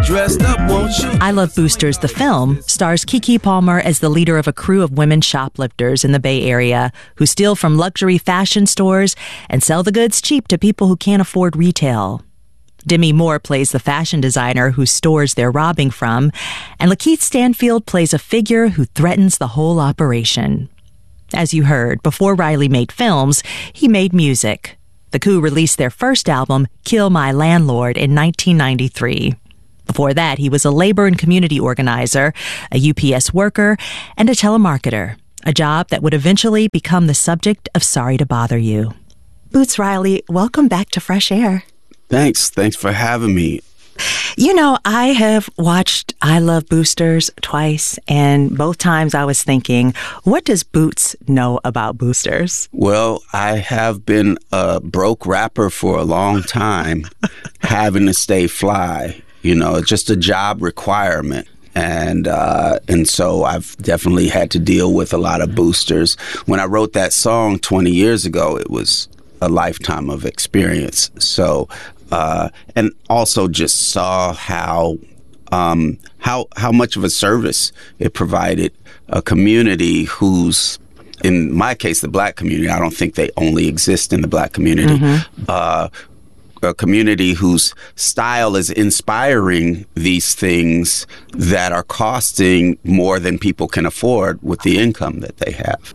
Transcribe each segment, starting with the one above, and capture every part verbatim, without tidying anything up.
dressed up, won't you? I Love Boosters, the film, stars Keke Palmer as the leader of a crew of women shoplifters in the Bay Area who steal from luxury fashion stores and sell the goods cheap to people who can't afford retail. Demi Moore plays the fashion designer whose stores they're robbing from, and Lakeith Stanfield plays a figure who threatens the whole operation. As you heard, before Riley made films, he made music. The Coup released their first album, Kill My Landlord, in nineteen ninety-three. Before that, he was a labor and community organizer, a U P S worker, and a telemarketer, a job that would eventually become the subject of Sorry to Bother You. Boots Riley, welcome back to Fresh Air. Thanks. Thanks for having me. You know, I have watched I Love Boosters twice, and both times I was thinking, what does Boots know about boosters? Well, I have been a broke rapper for a long time, having to stay fly. You know, it's just a job requirement. And uh, and so I've definitely had to deal with a lot of boosters. When I wrote that song twenty years ago, it was a lifetime of experience. So, uh, and also just saw how um, how how much of a service it provided a community whose, in my case, the Black community. I don't think they only exist in the Black community. Mm-hmm. Uh, a community whose style is inspiring these things that are costing more than people can afford with the income that they have.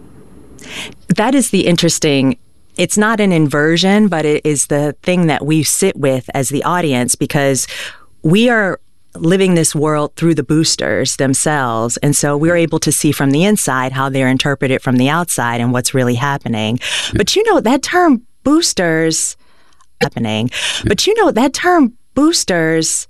That is the interesting. It's not an inversion, but it is the thing that we sit with as the audience, because we are living this world through the boosters themselves. And so we're able to see from the inside how they're interpreted from the outside and what's really happening. But you know, that term boosters happening. But you know, that term boosters,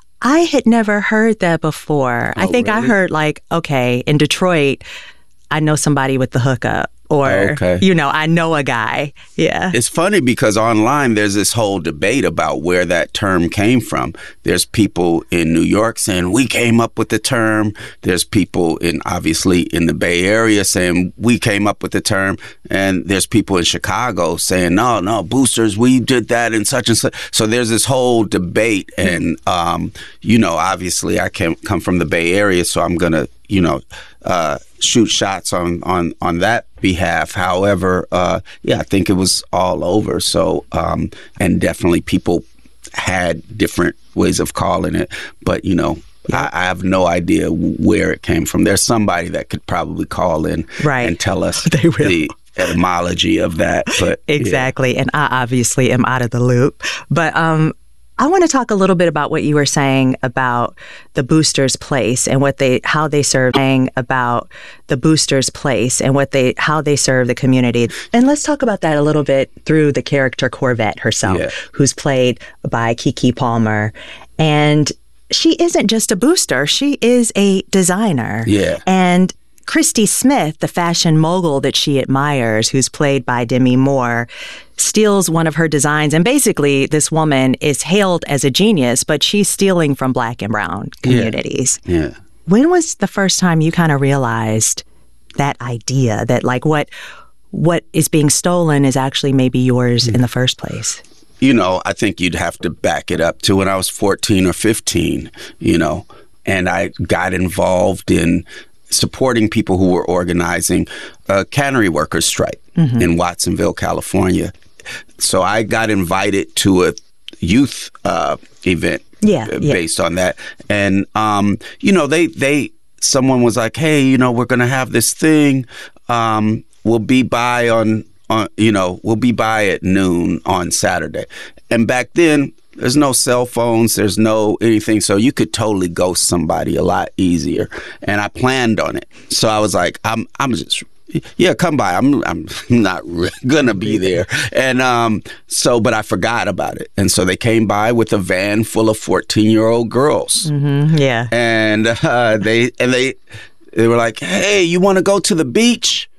I had never heard that before. Oh, I think really? I heard like, okay, in Detroit, I know somebody with the hookup. Or, okay. you know, I know a guy. Yeah. It's funny because online there's this whole debate about where that term came from. There's people in New York saying we came up with the term. There's people in, obviously, in the Bay Area saying we came up with the term. And there's people in Chicago saying, no, no, boosters, we did that and such and such. So there's this whole debate. And, um, you know, obviously I can come from the Bay Area, so I'm going to, you know, uh, shoot shots on, on, on that behalf. However, uh, yeah, I think it was all over. So, um, and definitely people had different ways of calling it. But, you know, yeah. I, I have no idea where it came from. There's somebody that could probably call in right. and tell us they will. the etymology of that. But exactly. Yeah. And I obviously am out of the loop. But, um, I want to talk a little bit about what you were saying about the boosters' place and what they, how they serve, about the boosters' place and what they, how they serve the community. And let's talk about that a little bit through the character Corvette herself, yeah. who's played by Keke Palmer. And she isn't just a booster; she is a designer. Yeah. And Christy Smith, the fashion mogul that she admires, who's played by Demi Moore, steals one of her designs. And basically, this woman is hailed as a genius, but she's stealing from Black and brown communities. Yeah. yeah. When was the first time you kind of realized that idea, that like what what is being stolen is actually maybe yours mm-hmm. in the first place? You know, I think you'd have to back it up to when I was fourteen or fifteen, you know, and I got involved in supporting people who were organizing a cannery workers strike mm-hmm. in Watsonville, California. So I got invited to a youth uh, event yeah, based yeah. on that. And, um, you know, they, they, someone was like, hey, you know, we're going to have this thing. Um, we'll be by on, on, you know, we'll be by at noon on Saturday. And back then, there's no cell phones, there's no anything, so you could totally ghost somebody a lot easier. And I planned on it. So I was like, I'm I'm just, yeah, come by. I'm I'm not really gonna be there. And um, so, but I forgot about it. And so they came by with a van full of fourteen-year-old girls. Mm-hmm, yeah. And uh, they and they they were like, hey, you want to go to the beach?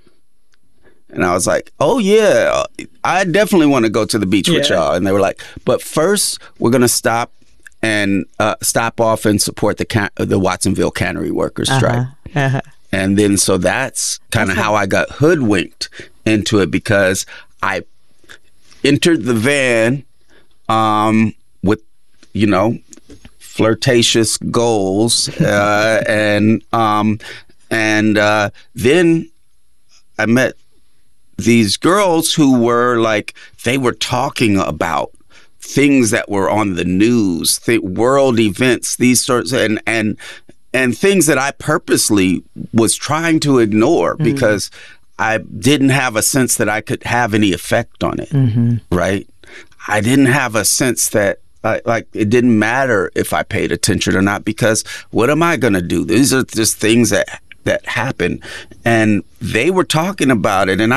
And I was like, oh, yeah, I definitely want to go to the beach yeah. with y'all. And they were like, but first, we're going to stop and uh, stop off and support the can- the Watsonville cannery workers strike. Uh-huh. Uh-huh. And then so that's kind of how I got hoodwinked into it, because I entered the van um, with, you know, flirtatious goals, uh, and um, and uh, then I met these girls who were like, they were talking about things that were on the news, th- world events, these sorts, and and and things that I purposely was trying to ignore mm-hmm. because I didn't have a sense that I could have any effect on it, mm-hmm. right? I didn't have a sense that, uh, like, it didn't matter if I paid attention or not, because what am I going to do? These are just things that that happen. And they were talking about it, and